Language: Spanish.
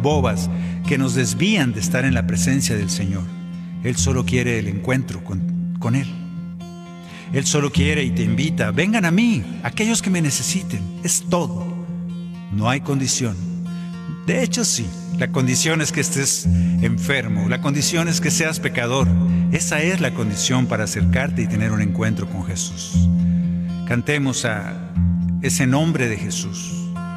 bobas que nos desvían de estar en la presencia del Señor. Él solo quiere el encuentro con Él. Él solo quiere y te invita: vengan a mí, aquellos que me necesiten. Es todo. No hay condición. De hecho, sí, la condición es que estés enfermo, la condición es que seas pecador. Esa es la condición para acercarte y tener un encuentro con Jesús. Cantemos a ese nombre de Jesús.